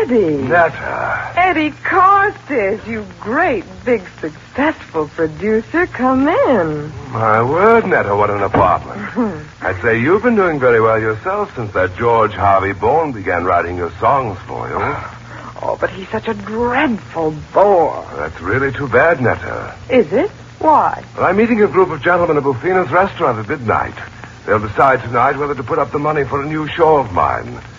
Eddie. Netta. Eddie Carstairs, you great, big, successful producer. Come in. My word, Netta, what an apartment. I'd say you've been doing very well yourself since that George Harvey Bourne began writing your songs for you. Oh, but he's such a dreadful bore. That's really too bad, Netta. Is it? Why? Well, I'm meeting a group of gentlemen at Bufina's restaurant at midnight. They'll decide tonight whether to put up the money for a new show of mine.